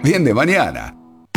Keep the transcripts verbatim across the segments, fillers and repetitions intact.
bien de mañana.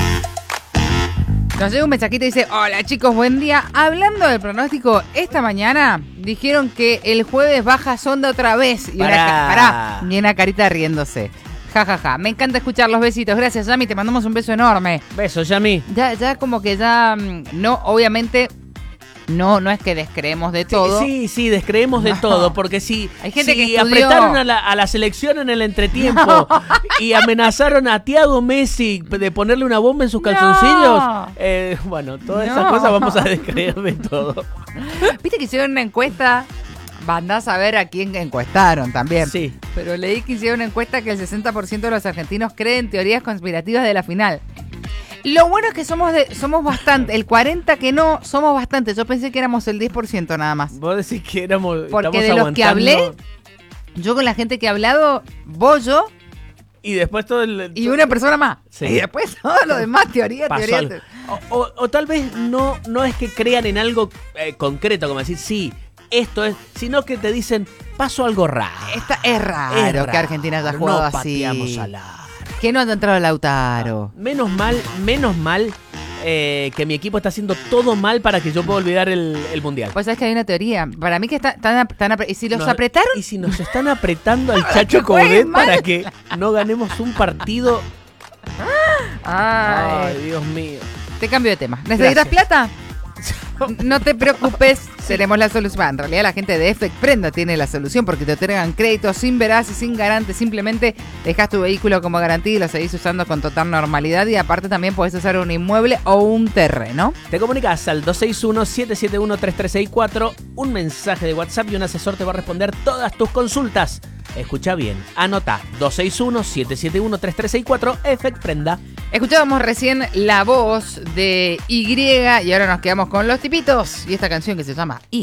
Nos llega un mensajito y dice: hola chicos, buen día. Hablando del pronóstico, esta mañana dijeron que el jueves baja sonda otra vez. Y una, Pará. pará, y una carita riéndose. Ja, ja, ja. Me encanta escuchar los besitos. Gracias, Yami. Te mandamos un beso enorme. Beso, Yami. Ya, ya como que ya, mm, no, obviamente, no, no es que descreemos de todo. Sí, sí, sí, descreemos de No. todo, porque si, Hay gente si que estudió- apretaron a la, a la selección en el entretiempo No. y amenazaron a Thiago Messi de ponerle una bomba en sus calzoncillos, No. eh, bueno, todas No. esas cosas vamos a descreer de todo. Viste que hicieron una encuesta. Andás a ver a quién encuestaron también. Sí. Pero leí que hicieron una encuesta que el sesenta por ciento de los argentinos creen teorías conspirativas de la final. Lo bueno es que somos de, somos bastante. El cuarenta por ciento que no, somos bastante. Yo pensé que éramos el diez por ciento nada más. Vos decís que éramos. Porque estamos de los que aguantando, hablé, yo con la gente que he hablado, vos, yo y después todo el. y una persona más. Sí. Y después todo lo demás, teoría, pasó teoría. algo. O, o- o tal vez no, no es que crean en algo eh, concreto, como decir, sí, esto es, sino que te dicen, pasó algo raro. Esta es raro, Es raro, que Argentina haya jugado no así. pateamos al arco. Que no haya entrado Lautaro. Menos mal, menos mal eh, que mi equipo está haciendo todo mal para que yo pueda olvidar el, el mundial. Pues sabes que hay una teoría. Para mí que está- están, ap- están apre- y si los Nos- apretaron, Y si nos están apretando al que Chacho jueguen Coudet mal. para que no ganemos un partido. ay, Ay, Dios mío. te cambio de tema. ¿Necesitas Gracias. plata? No te preocupes, tenemos la solución. En realidad la gente de Efect Prenda tiene la solución porque te otorgan créditos sin veraz y sin garante. Simplemente dejas tu vehículo como garantía y lo seguís usando con total normalidad. Y aparte también podés usar un inmueble o un terreno. Te comunicas al dos seis uno, siete siete uno, tres tres seis cuatro, un mensaje de WhatsApp y un asesor te va a responder todas tus consultas. Escucha bien, anota dos seis uno, siete siete uno, tres tres seis cuatro, Efect Prenda. Escuchábamos recién la voz de Y y ahora nos quedamos con los tipitos y esta canción que se llama